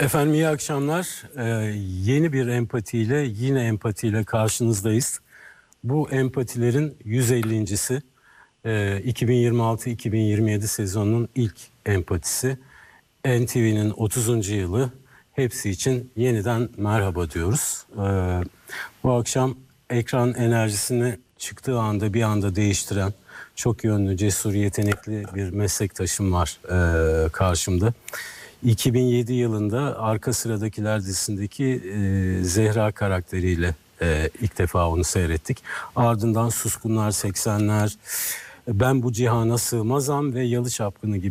Efendim iyi akşamlar. Yeni bir empatiyle, yine empatiyle karşınızdayız. Bu empatilerin 150.'si. 2026-2027 sezonunun ilk empatisi. NTV'nin 30. yılı. Hepsi için yeniden merhaba diyoruz. Bu akşam ekran enerjisini çıktığı anda bir anda değiştiren çok yönlü, cesur, yetenekli bir meslektaşım var karşımda. 2007 yılında Arka Sıradakiler dizisindeki Zehra karakteriyle ilk defa onu seyrettik. Ardından Suskunlar 80'ler, Ben Bu Cihana Sığmazam ve Yalı Çapkını gibi